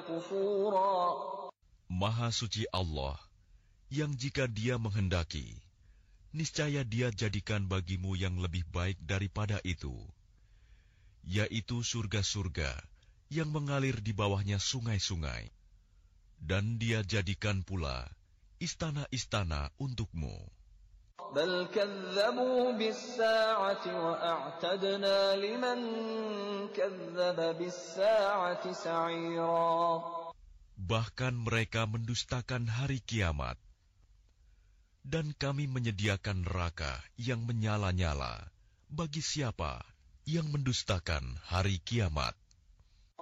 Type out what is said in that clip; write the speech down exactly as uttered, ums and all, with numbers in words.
كفورا. Maha suci Allah, yang jika Dia menghendaki, niscaya Dia jadikan bagimu yang lebih baik daripada itu, yaitu surga-surga yang mengalir di bawahnya sungai-sungai, dan Dia jadikan pula istana-istana untukmu. بل كذبوا بالساعة وأعتدنا لمن كذب بالساعة سعيرا. Bahkan mereka mendustakan hari kiamat, dan kami menyediakan neraka yang menyala-nyala bagi siapa yang mendustakan hari kiamat.